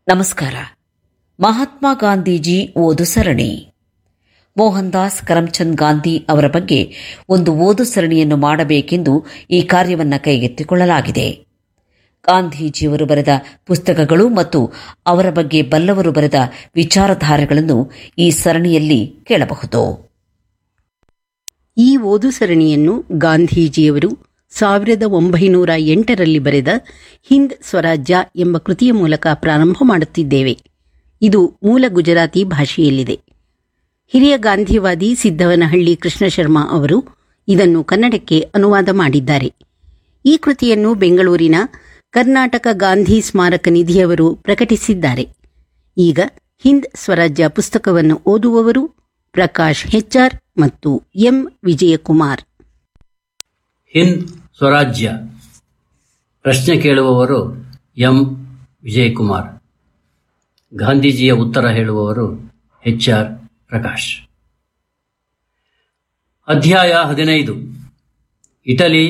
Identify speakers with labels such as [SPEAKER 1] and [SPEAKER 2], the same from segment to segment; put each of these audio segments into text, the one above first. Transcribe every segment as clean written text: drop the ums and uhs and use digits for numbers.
[SPEAKER 1] ನಮಸ್ಕಾರ. ಮಹಾತ್ಮ ಗಾಂಧೀಜಿ ಓದು ಸರಣಿ. ಮೋಹನ್ ದಾಸ್ ಕರಮ್ಚಂದ್ ಗಾಂಧಿ ಅವರ ಬಗ್ಗೆ ಒಂದು ಓದು ಸರಣಿಯನ್ನು ಮಾಡಬೇಕೆಂದು ಈ ಕಾರ್ಯವನ್ನು ಕೈಗೆತ್ತಿಕೊಳ್ಳಲಾಗಿದೆ. ಗಾಂಧೀಜಿಯವರು ಬರೆದ ಪುಸ್ತಕಗಳು ಮತ್ತು ಅವರ ಬಗ್ಗೆ ಬಲ್ಲವರು ಬರೆದ ವಿಚಾರಧಾರೆಗಳನ್ನು ಈ ಸರಣಿಯಲ್ಲಿ ಕೇಳಬಹುದು.
[SPEAKER 2] ಈ ಓದು ಸರಣಿಯನ್ನು ಗಾಂಧೀಜಿಯವರು 1908ರಲ್ಲಿ ಬರೆದ ಹಿಂದ್ ಸ್ವರಾಜ್ಯ ಎಂಬ ಕೃತಿಯ ಮೂಲಕ ಪ್ರಾರಂಭ ಮಾಡುತ್ತಿದ್ದೇವೆ. ಇದು ಮೂಲ ಗುಜರಾತಿ ಭಾಷೆಯಲ್ಲಿದೆ. ಹಿರಿಯ ಗಾಂಧಿವಾದಿ ಸಿದ್ದವನಹಳ್ಳಿ ಕೃಷ್ಣ ಶರ್ಮಾ ಅವರು ಇದನ್ನು ಕನ್ನಡಕ್ಕೆ ಅನುವಾದ ಮಾಡಿದ್ದಾರೆ. ಈ ಕೃತಿಯನ್ನು ಬೆಂಗಳೂರಿನ ಕರ್ನಾಟಕ ಗಾಂಧಿ ಸ್ಮಾರಕ ನಿಧಿಯವರು ಪ್ರಕಟಿಸಿದ್ದಾರೆ. ಈಗ ಹಿಂದ್ ಸ್ವರಾಜ್ಯ ಪುಸ್ತಕವನ್ನು ಓದುವವರು ಪ್ರಕಾಶ್ ಹೆಚ್ಆರ್ ಮತ್ತು ಎಂ ವಿಜಯಕುಮಾರ್.
[SPEAKER 3] ಹಿಂದ್ ಸ್ವರಾಜ್ಯ ಪ್ರಶ್ನೆ ಕೇಳುವವರು ಎಂ ವಿಜಯಕುಮಾರ್. ಗಾಂಧೀಜಿಯ ಉತ್ತರ ಹೇಳುವವರು ಹೆಚ್ಆರ್ ಪ್ರಕಾಶ್. ಅಧ್ಯಾಯ 15. ಇಟಲಿ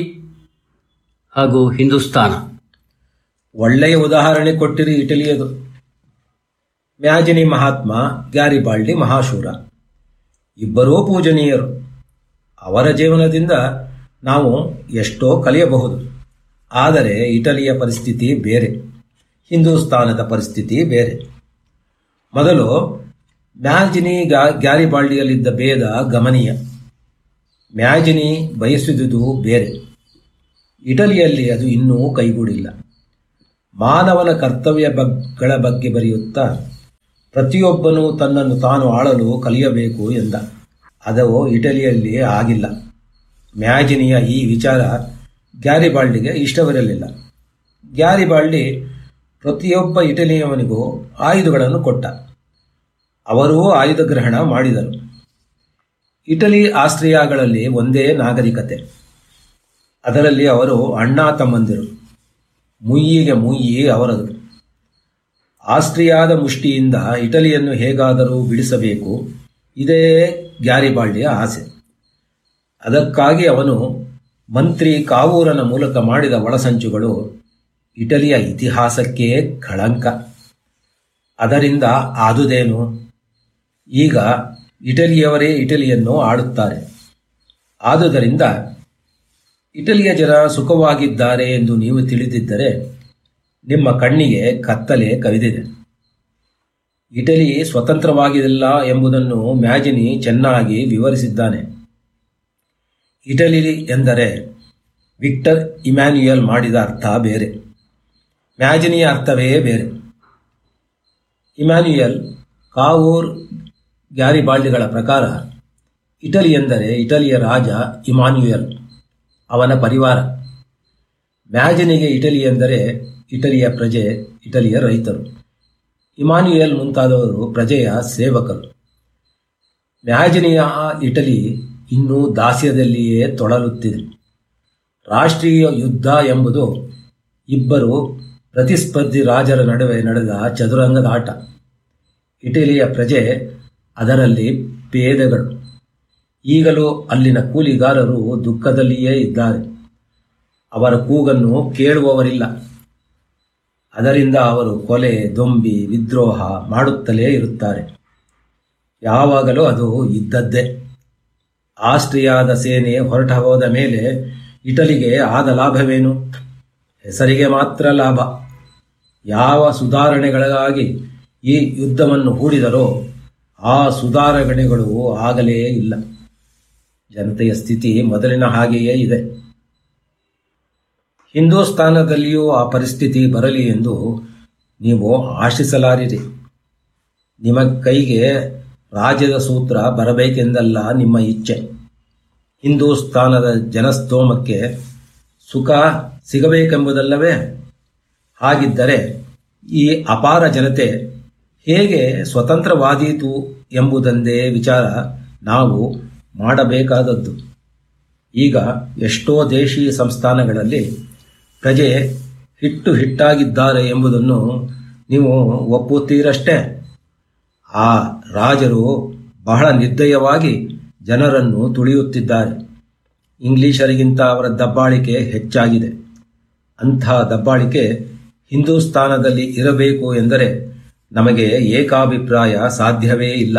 [SPEAKER 3] ಹಾಗೂ ಹಿಂದೂಸ್ತಾನ.
[SPEAKER 4] ಒಳ್ಳೆಯ ಉದಾಹರಣೆ ಕೊಟ್ಟಿರಿ ಇಟಲಿಯದು. ಮ್ಯಾಜಿನಿ ಮಹಾತ್ಮ, ಗ್ಯಾರಿಬಾಲ್ಡಿ ಮಹಾಶೂರ, ಇಬ್ಬರೂ ಪೂಜನೀಯರು. ಅವರ ಜೀವನದಿಂದ ನಾವು ಎಷ್ಟೋ ಕಲಿಯಬಹುದು. ಆದರೆ ಇಟಲಿಯ ಪರಿಸ್ಥಿತಿ ಬೇರೆ, ಹಿಂದೂಸ್ತಾನದ ಪರಿಸ್ಥಿತಿ ಬೇರೆ. ಮೊದಲು ಮ್ಯಾಜಿನಿ ಗ್ಯಾರಿಬಾಲ್ಡಿಯಲ್ಲಿದ್ದ ಭೇದ ಗಮನೀಯ. ಮ್ಯಾಜಿನಿ ಬಯಸಿದುದು ಬೇರೆ. ಇಟಲಿಯಲ್ಲಿ ಅದು ಇನ್ನೂ ಕೈಗೂಡಿಲ್ಲ. ಮಾನವನ ಕರ್ತವ್ಯಗಳ ಬಗ್ಗೆ ಬರೆಯುತ್ತಾ ಪ್ರತಿಯೊಬ್ಬನೂ ತನ್ನನ್ನು ತಾನು ಆಳಲು ಕಲಿಯಬೇಕು ಎಂದ. ಅದು ಇಟಲಿಯಲ್ಲಿ ಆಗಿಲ್ಲ. ಮ್ಯಾಜಿನಿಯ ಈ ವಿಚಾರ ಗ್ಯಾರಿಬಾಲ್ಡಿಗೆ ಇಷ್ಟವಿರಲಿಲ್ಲ. ಗ್ಯಾರಿಬಾಲ್ಡಿ ಪ್ರತಿಯೊಬ್ಬ ಇಟಲಿಯವನಿಗೂ ಆಯುಧಗಳನ್ನು ಕೊಟ್ಟ. ಅವರೂ ಆಯುಧ ಗ್ರಹಣ ಮಾಡಿದರು. ಇಟಲಿ ಆಸ್ಟ್ರಿಯಾಗಳಲ್ಲಿ ಒಂದೇ ನಾಗರಿಕತೆ. ಅದರಲ್ಲಿ ಅವರು ಅಣ್ಣ ತಮ್ಮಂದಿರು. ಮುಯ್ಯಿಗೆ ಮುಯ್ಯಿ ಅವರದು. ಆಸ್ಟ್ರಿಯಾದ ಮುಷ್ಟಿಯಿಂದ ಇಟಲಿಯನ್ನು ಹೇಗಾದರೂ ಬಿಡಿಸಬೇಕು, ಇದೇ ಗ್ಯಾರಿಬಾಲ್ಡಿಯ ಆಸೆ. ಅದಕ್ಕಾಗಿ ಅವನು ಮಂತ್ರಿ ಕಾವೂರನ ಮೂಲಕ ಮಾಡಿದ ಒಳಸಂಚುಗಳು ಇಟಲಿಯ ಇತಿಹಾಸಕ್ಕೆ ಕಳಂಕ. ಅದರಿಂದ ಆದುದೇನು? ಈಗ ಇಟಲಿಯವರೇ ಇಟಲಿಯನ್ನು ಆಳುತ್ತಾರೆ. ಆದುದರಿಂದ ಇಟಲಿಯ ಜನ ಸುಖವಾಗಿದ್ದಾರೆ ಎಂದು ನೀವು ತಿಳಿದಿದ್ದರೆ ನಿಮ್ಮ ಕಣ್ಣಿಗೆ ಕತ್ತಲೆ ಕವಿದಿದೆ. ಇಟಲಿ ಸ್ವತಂತ್ರವಾಗಿಲ್ಲ ಎಂಬುದನ್ನು ಮ್ಯಾಜಿನಿ ಚೆನ್ನಾಗಿ ವಿವರಿಸಿದ್ದಾನೆ. ಇಟಲಿ ಎಂದರೆ ವಿಕ್ಟರ್ ಇಮ್ಯಾನ್ಯುಯಲ್ ಮಾಡಿದ ಅರ್ಥ ಬೇರೆ, ಮ್ಯಾಜಿನಿಯ ಅರ್ಥವೇ ಬೇರೆ. ಇಮ್ಯಾನ್ಯುಯಲ್, ಕಾವೂರ್, ಗ್ಯಾರಿಬಾಲ್ಡಿಗಳ ಪ್ರಕಾರ ಇಟಲಿ ಎಂದರೆ ಇಟಲಿಯ ರಾಜ ಇಮಾನ್ಯುಯಲ್, ಅವನ ಪರಿವಾರ. ಮ್ಯಾಜಿನಿಗೆ ಇಟಲಿ ಎಂದರೆ ಇಟಲಿಯ ಪ್ರಜೆ, ಇಟಲಿಯ ರೈತರು. ಇಮಾನ್ಯುಯಲ್ ಮುಂತಾದವರು ಪ್ರಜೆಯ ಸೇವಕರು. ಮ್ಯಾಜಿನಿಯ ಇಟಲಿ ಇನ್ನೂ ದಾಸ್ಯದಲ್ಲಿಯೇ ತೊಳಲುತ್ತಿದೆ. ರಾಷ್ಟ್ರೀಯ ಯುದ್ಧ ಎಂಬುದು ಇಬ್ಬರು ಪ್ರತಿಸ್ಪರ್ಧಿ ರಾಜರ ನಡುವೆ ನಡೆದ ಚದುರಂಗದ ಆಟ. ಇಟಲಿಯ ಪ್ರಜೆ, ಅದರಲ್ಲಿ ಪೇದೆಗಳು. ಈಗಲೂ ಅಲ್ಲಿನ ಕೂಲಿಗಾರರು ದುಃಖದಲ್ಲಿಯೇ ಇದ್ದಾರೆ. ಅವರ ಕೂಗನ್ನು ಕೇಳುವವರಿಲ್ಲ. ಅದರಿಂದ ಅವರು ಕೊಲೆ, ದೊಂಬಿ, ವಿದ್ರೋಹ ಮಾಡುತ್ತಲೇ ಇರುತ್ತಾರೆ. ಯಾವಾಗಲೂ ಅದು ಇದ್ದದ್ದೇ. ಆಸ್ಟ್ರಿಯಾದ ಸೇನೆ ಹೊರಟ ಹೋದ ಮೇಲೆ ಇಟಲಿಗೆ ಆದ ಲಾಭವೇನು? ಹೆಸರಿಗೆ ಮಾತ್ರ ಲಾಭ. ಯಾವ ಸುಧಾರಣೆಗಳಿಗಾಗಿ ಈ ಯುದ್ಧವನ್ನು ಹೂಡಿದರೋ ಆ ಸುಧಾರಣೆಗಳು ಆಗಲೇ ಇಲ್ಲ. ಜನತೆಯ ಸ್ಥಿತಿ ಮೊದಲಿನ ಹಾಗೆಯೇ ಇದೆ. ಹಿಂದೂಸ್ತಾನದಲ್ಲಿಯೂ ಆ ಪರಿಸ್ಥಿತಿ ಬರಲಿ ಎಂದು ನೀವು ಆಶಿಸಲಾರಿರಿ. ನಿಮ್ಮ ಕೈಗೆ ರಾಜ್ಯದ ಸೂತ್ರ ಬರಬೇಕೆಂದಲ್ಲ ನಿಮ್ಮ ಇಚ್ಛೆ. ಹಿಂದೂಸ್ತಾನದ ಜನಸ್ತೋಮಕ್ಕೆ ಸುಖ ಸಿಗಬೇಕೆಂಬುದಲ್ಲವೇ? ಹಾಗಿದ್ದರೆ ಈ ಅಪಾರ ಜನತೆ ಹೇಗೆ ಸ್ವತಂತ್ರವಾದೀತು ಎಂಬುದೊಂದೇ ವಿಚಾರ ನಾವು ಮಾಡಬೇಕಾದದ್ದು. ಈಗ ಎಷ್ಟೋ ದೇಶೀಯ ಸಂಸ್ಥಾನಗಳಲ್ಲಿ ಪ್ರಜೆ ಹಿಟ್ಟಾಗಿದ್ದಾರೆ ಎಂಬುದನ್ನು ನೀವು ಒಪ್ಪುತ್ತೀರಷ್ಟೇ. ಆ ರಾಜರು ಬಹಳ ನಿರ್ದಯವಾಗಿ ಜನರನ್ನು ತುಳಿಯುತ್ತಿದ್ದಾರೆ. ಇಂಗ್ಲಿಷರಿಗಿಂತ ಅವರ ದಬ್ಬಾಳಿಕೆ ಹೆಚ್ಚಾಗಿದೆ. ಅಂಥ ದಬ್ಬಾಳಿಕೆ ಹಿಂದೂಸ್ತಾನದಲ್ಲಿ ಇರಬೇಕು ಎಂದರೆ ನಮಗೆ ಏಕಾಭಿಪ್ರಾಯ ಸಾಧ್ಯವೇ ಇಲ್ಲ.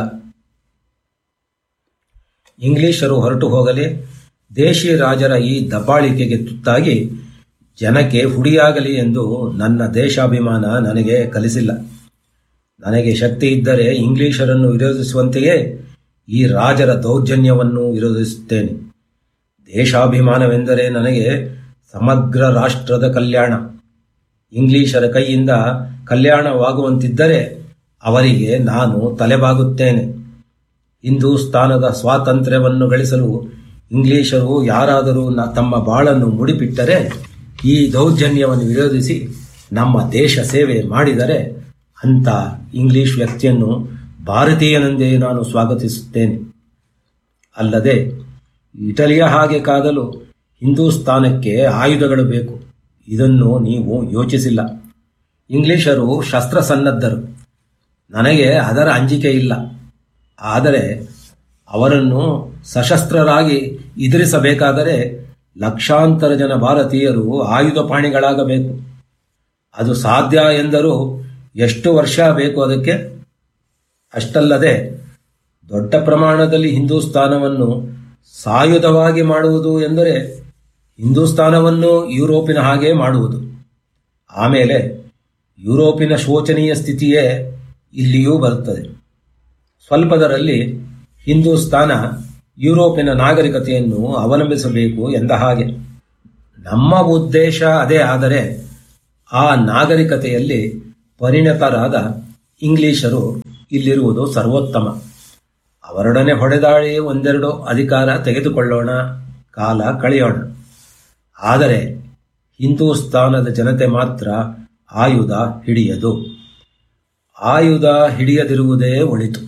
[SPEAKER 4] ಇಂಗ್ಲಿಷರು ಹೊರಟು ಹೋಗಲಿ, ದೇಶಿ ರಾಜರ ಈ ದಬ್ಬಾಳಿಕೆಗೆ ತುತ್ತಾಗಿ ಜನಕ್ಕೆ ಹುಡಿಯಾಗಲಿ ಎಂದು ನನ್ನ ದೇಶಾಭಿಮಾನ ನನಗೆ ಕಲಿಸಿಲ್ಲ. ನನಗೆ ಶಕ್ತಿ ಇದ್ದರೆ ಇಂಗ್ಲಿಷರನ್ನು ವಿರೋಧಿಸುವಂತೆಯೇ ಈ ರಾಜರ ದೌರ್ಜನ್ಯವನ್ನು ವಿರೋಧಿಸುತ್ತೇನೆ. ದೇಶಾಭಿಮಾನವೆಂದರೆ ನನಗೆ ಸಮಗ್ರ ರಾಷ್ಟ್ರದ ಕಲ್ಯಾಣ. ಇಂಗ್ಲಿಷರ ಕೈಯಿಂದ ಕಲ್ಯಾಣವಾಗುವಂತಿದ್ದರೆ ಅವರಿಗೆ ನಾನು ತಲೆಬಾಗುತ್ತೇನೆ. ಹಿಂದೂಸ್ತಾನದ ಸ್ವಾತಂತ್ರ್ಯವನ್ನು ಗಳಿಸಲು ಇಂಗ್ಲಿಷರು ಯಾರಾದರೂ ತಮ್ಮ ಬಾಳನ್ನು ಮುಡಿಪಿಟ್ಟರೆ, ಈ ದೌರ್ಜನ್ಯವನ್ನು ವಿರೋಧಿಸಿ ನಮ್ಮ ದೇಶ ಸೇವೆ ಮಾಡಿದರೆ ಅಂಥ ಇಂಗ್ಲಿಷ್ ವ್ಯಕ್ತಿಯನ್ನು ಭಾರತೀಯನೆಂದೇ ನಾನು ಸ್ವಾಗತಿಸುತ್ತೇನೆ. ಅಲ್ಲದೆ ಇಟಲಿಯ ಹಾಗೆ ಕಾದಲು ಹಿಂದೂಸ್ತಾನಕ್ಕೆ ಆಯುಧಗಳು ಬೇಕು. ಇದನ್ನು ನೀವು ಯೋಚಿಸಿಲ್ಲ. ಇಂಗ್ಲಿಷರು ಶಸ್ತ್ರಸನ್ನದ್ಧರು, ನನಗೆ ಅದರ ಅಂಜಿಕೆ ಇಲ್ಲ. ಆದರೆ ಅವರನ್ನು ಸಶಸ್ತ್ರರಾಗಿ ಎದುರಿಸಬೇಕಾದರೆ ಲಕ್ಷಾಂತರ ಜನ ಭಾರತೀಯರು ಆಯುಧಪಾಣಿಗಳಾಗಬೇಕು. ಅದು ಸಾಧ್ಯ ಎಂದರೂ ಎಷ್ಟು ವರ್ಷ ಬೇಕು ಅದಕ್ಕೆ? ಅಷ್ಟಲ್ಲದೆ ದೊಡ್ಡ ಪ್ರಮಾಣದಲ್ಲಿ ಹಿಂದೂಸ್ತಾನವನ್ನು ಸಾಯುಧವಾಗಿ ಮಾಡುವುದು ಎಂದರೆ ಹಿಂದೂಸ್ತಾನವನ್ನು ಯುರೋಪಿನ ಹಾಗೆ ಮಾಡುವುದು. ಆಮೇಲೆ ಯುರೋಪಿನ ಶೋಚನೀಯ ಸ್ಥಿತಿಯೇ ಇಲ್ಲಿಯೂ ಬರುತ್ತದೆ. ಸ್ವಲ್ಪದರಲ್ಲಿ ಹಿಂದೂಸ್ತಾನ ಯುರೋಪಿನ ನಾಗರಿಕತೆಯನ್ನು ಅವಲಂಬಿಸಬೇಕು ಎಂದ ಹಾಗೆ. ನಮ್ಮ ಉದ್ದೇಶ ಅದೇ ಆದರೆ ಆ ನಾಗರಿಕತೆಯಲ್ಲಿ ಪರಿಣತರಾದ ಇಂಗ್ಲಿಷರು ಇಲ್ಲಿರುವುದು ಸರ್ವೋತ್ತಮ. ಅವರೊಡನೆ ಹೊಡೆದಾಡಿ ಒಂದೆರಡು ಅಧಿಕಾರ ತೆಗೆದುಕೊಳ್ಳೋಣ, ಕಾಲ ಕಳೆಯೋಣ. ಆದರೆ ಹಿಂದೂಸ್ತಾನದ ಜನತೆ ಮಾತ್ರ ಆಯುಧ ಹಿಡಿಯದು. ಆಯುಧ ಹಿಡಿಯದಿರುವುದೇ ಒಳಿತು.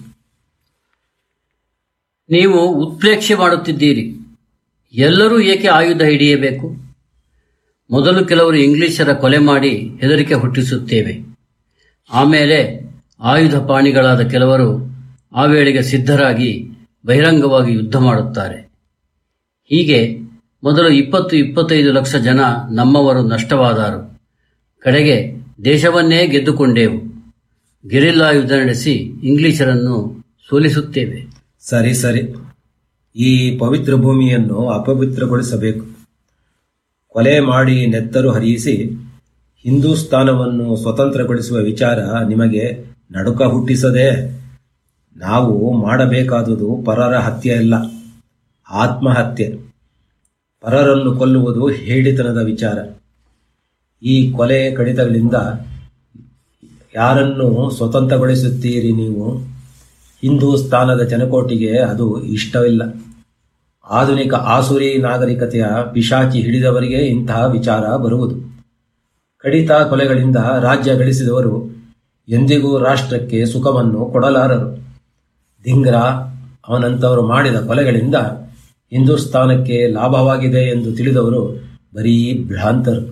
[SPEAKER 3] ನೀವು ಉತ್ಪ್ರೇಕ್ಷೆ ಮಾಡುತ್ತಿದ್ದೀರಿ. ಎಲ್ಲರೂ ಏಕೆ ಆಯುಧ ಹಿಡಿಯಬೇಕು? ಮೊದಲು ಕೆಲವರು ಇಂಗ್ಲಿಷರ ಕೊಲೆ ಮಾಡಿ ಹೆದರಿಕೆ ಹುಟ್ಟಿಸುತ್ತೇವೆ. ಆಮೇಲೆ ಆಯುಧ ಪಾಣಿಗಳಾದ ಕೆಲವರು ಆ ವೇಳೆಗೆ ಸಿದ್ಧರಾಗಿ ಬಹಿರಂಗವಾಗಿ ಯುದ್ಧ ಮಾಡುತ್ತಾರೆ. ಹೀಗೆ ಮೊದಲು 20-25 ಲಕ್ಷ ಜನ ನಮ್ಮವರು ನಷ್ಟವಾದರು. ಕಡೆಗೆ ದೇಶವನ್ನೇ ಗೆದ್ದುಕೊಂಡೆವು. ಗೆರಿಲ್ಲಾ ಯುದ್ಧ ನಡೆಸಿ ಇಂಗ್ಲಿಷರನ್ನು ಸೋಲಿಸುತ್ತೇವೆ.
[SPEAKER 4] ಸರಿ ಸರಿ, ಈ ಪವಿತ್ರ ಭೂಮಿಯನ್ನು ಅಪವಿತ್ರಗೊಳಿಸಬೇಕು. ಕೊಲೆ ಮಾಡಿ ನೆತ್ತರು ಹರಿಯಿಸಿ ಹಿಂದೂಸ್ತಾನವನ್ನು ಸ್ವತಂತ್ರಗೊಳಿಸುವ ವಿಚಾರ ನಿಮಗೆ ನಡುಕ ಹುಟ್ಟಿಸದೆ? ನಾವು ಮಾಡಬೇಕಾದುದು ಪರರ ಹತ್ಯೆ ಅಲ್ಲ, ಆತ್ಮಹತ್ಯೆ. ಪರರನ್ನು ಕೊಲ್ಲುವುದು ಹೇಡಿತನದ ವಿಚಾರ. ಈ ಕೊಲೆ ಕಡಿತಗಳಿಂದ ಯಾರನ್ನು ಸ್ವತಂತ್ರಗೊಳಿಸುತ್ತೀರಿ ನೀವು? ಹಿಂದೂಸ್ತಾನದ ಜನಕೋಟಿಗೆ ಅದು ಇಷ್ಟವಿಲ್ಲ. ಆಧುನಿಕ ಆಸುರಿ ನಾಗರಿಕತೆಯ ಪಿಶಾಚಿ ಹಿಡಿದವರಿಗೆ ಇಂತಹ ವಿಚಾರ ಬರುವುದು. ಕಡಿತ ಕೊಲೆಗಳಿಂದ ರಾಜ್ಯ ಗಳಿಸಿದವರು ಎಂದಿಗೂ ರಾಷ್ಟ್ರಕ್ಕೆ ಸುಖವನ್ನು ಕೊಡಲಾರರು. ಧಿಂಗ್ರಾ ಅವನಂತವರು ಮಾಡಿದ ಕೊಲೆಗಳಿಂದ ಹಿಂದೂಸ್ತಾನಕ್ಕೆ ಲಾಭವಾಗಿದೆ ಎಂದು ತಿಳಿದವರು ಬರೀ ಭ್ರಾಂತರು.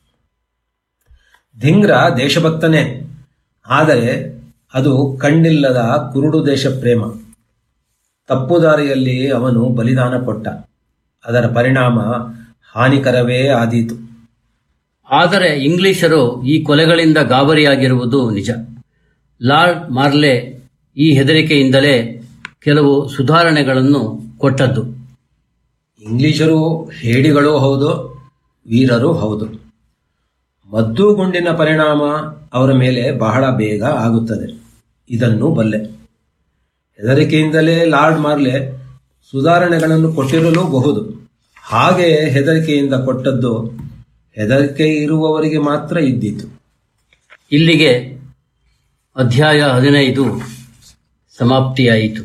[SPEAKER 4] ಧಿಂಗ್ರಾ ದೇಶಭಕ್ತನೇ, ಆದರೆ ಅದು ಕಣ್ಣಿಲ್ಲದ ಕುರುಡು ದೇಶ ಪ್ರೇಮ. ತಪ್ಪುದಾರಿಯಲ್ಲಿ ಅವನು ಬಲಿದಾನ ಕೊಟ್ಟ. ಅದರ ಪರಿಣಾಮ ಹಾನಿಕರವೇ ಆದೀತು.
[SPEAKER 3] ಆದರೆ ಇಂಗ್ಲಿಷರು ಈ ಕೊಲೆಗಳಿಂದ ಗಾಬರಿಯಾಗಿರುವುದು ನಿಜ. ಲಾರ್ಡ್ ಮಾರ್ಲೆ ಈ ಹೆದರಿಕೆಯಿಂದಲೇ ಕೆಲವು ಸುಧಾರಣೆಗಳನ್ನು ಕೊಟ್ಟದ್ದು.
[SPEAKER 4] ಇಂಗ್ಲಿಷರು ಹೇಡಿಗಳೂ ಹೌದು, ವೀರರೂ ಹೌದು. ಮದ್ದುಗುಂಡಿನ ಪರಿಣಾಮ ಅವರ ಮೇಲೆ ಬಹಳ ಬೇಗ ಆಗುತ್ತದೆ, ಇದನ್ನು ಬಲ್ಲೆ. ಹೆದರಿಕೆಯಿಂದಲೇ ಲಾರ್ಡ್ ಮಾರ್ಲೆ ಸುಧಾರಣೆಗಳನ್ನು ಕೊಟ್ಟಿರಲೂ ಬಹುದು. ಹಾಗೆ ಹೆದರಿಕೆಯಿಂದ ಕೊಟ್ಟದ್ದು ಹೆದರಿಕೆ ಇರುವವರಿಗೆ ಮಾತ್ರ ಇದ್ದಿತು.
[SPEAKER 3] ಇಲ್ಲಿಗೆ ಅಧ್ಯಾಯ 15 ಸಮಾಪ್ತಿಯಾಯಿತು.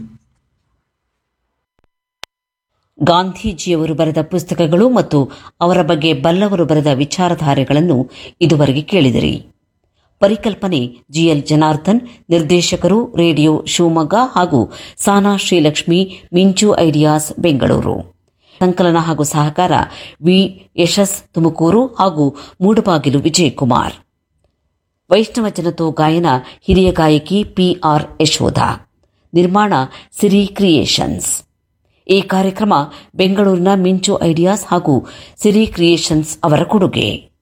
[SPEAKER 1] ಗಾಂಧೀಜಿಯವರು ಬರೆದ ಪುಸ್ತಕಗಳು ಮತ್ತು ಅವರ ಬಗ್ಗೆ ಬಲ್ಲವರು ಬರೆದ ವಿಚಾರಧಾರೆಗಳನ್ನು ಇದುವರೆಗೆ ಕೇಳಿದಿರಿ. ಪರಿಕಲ್ಪನೆ ಜಿಎಲ್ ಜನಾರ್ದನ್, ನಿರ್ದೇಶಕರು ರೇಡಿಯೋ ಶಿವಮೊಗ್ಗ ಹಾಗೂ ಸಾನಾ ಶ್ರೀಲಕ್ಷ್ಮಿ, ಮಿಂಚು ಐಡಿಯಾಸ್ ಬೆಂಗಳೂರು. ಸಂಕಲನ ಹಾಗೂ ಸಹಕಾರ ವಿ ಯಶಸ್ ತುಮಕೂರು ಹಾಗೂ ಮೂಡಬಾಗಿಲು ವಿಜಯಕುಮಾರ್. ವೈಷ್ಣವ ಜನತೋ ಗಾಯನ ಹಿರಿಯ ಗಾಯಕಿ ಪಿಆರ್ ಯಶೋಧ. ನಿರ್ಮಾಣ ಸಿರಿ ಕ್ರಿಯೇಷನ್ಸ್. ಈ ಕಾರ್ಯಕ್ರಮ ಬೆಂಗಳೂರಿನ ಮಿಂಚು ಐಡಿಯಾಸ್ ಹಾಗೂ ಸಿರಿ ಕ್ರಿಯೇಷನ್ಸ್ ಅವರ ಕೊಡುಗೆ.